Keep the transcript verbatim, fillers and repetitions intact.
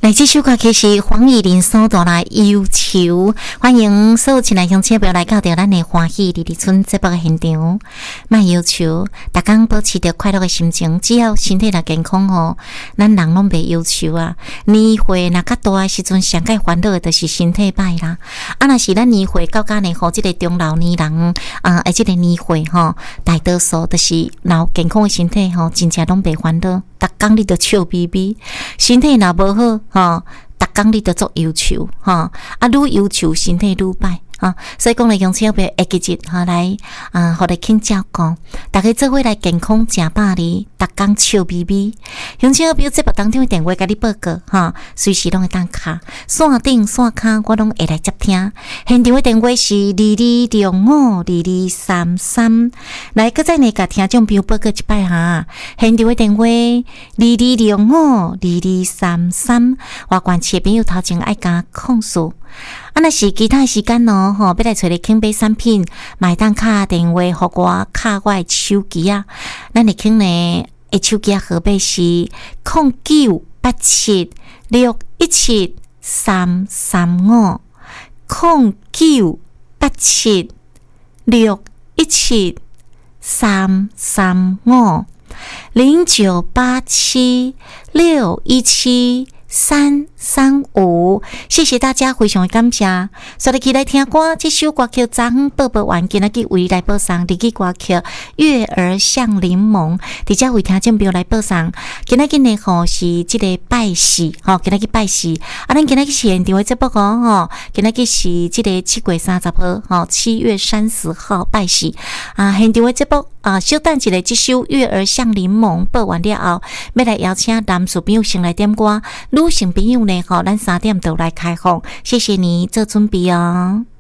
来，这首歌曲是黄义玲所带来忧愁，欢迎所有亲爱乡亲朋友来到着咱的欢喜里里村节目的现场。卖忧愁，逐工保持着快乐的心情，只要身体若健康吼，咱人拢袂忧愁啊。年岁若较大的时阵，上界烦恼的就是身体歹啦。啊，若是咱年岁到甲呢吼，即、这个中老年人啊，而即个年岁吼，大多数就是老健康的身体吼，真正拢袂烦恼。逐工你都笑眯眯，身体若无好吼，逐工你都做忧愁吼，啊，愈忧愁身体愈歹。啊，所以讲来，乡亲朋友会记日哈来啊，互来请照顾，大家做伙来健康食饱哩，逐工笑眯眯。乡亲朋友节目当中的电话甲你报告哈，随时拢会当卡线顶线卡，我拢会来接听。现场的电话是二二六五二二三三，来搁再呢甲听众朋友报告一摆哈。现场的电话二二六五二二三三，外县市的朋友头前爱加控诉。啊，若是其他时间哦，吼，要来找你请买产品，买单卡电话，互我卡我的手机啊，咱会请呢，诶，手机号码是零九八七六一七三三五，零九八七六一七三三五，零九八七六一七。三三五，谢谢大家，非常的感谢。所以起来听歌，这首歌曲昨昏播报完，今仔日为来播送，日记歌曲《月儿像柠檬》，直接为听众朋友来播送。今仔日呢吼是这个拜喜，吼今仔日拜喜，啊，咱今仔日现场的节目哦，吼今仔日是这个七月三十号，吼七月三十号拜喜啊，现场的节目啊，小等一下，这首《月儿像柠檬》播完了后，要来邀请男士朋友先来点歌。女性朋友呢，吼，咱三点都来开放，谢谢你做准备哦。